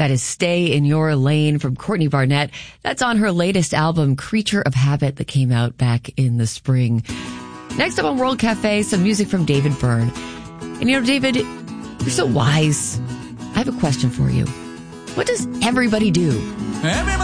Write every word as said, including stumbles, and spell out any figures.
That is Stay in Your Lane from Courtney Barnett. That's on her latest album, Creature of Habit, that came out back in the spring. Next up on World Cafe, some music from David Byrne. And you know, David, you're so wise. I have a question for you. What does everybody do? Everybody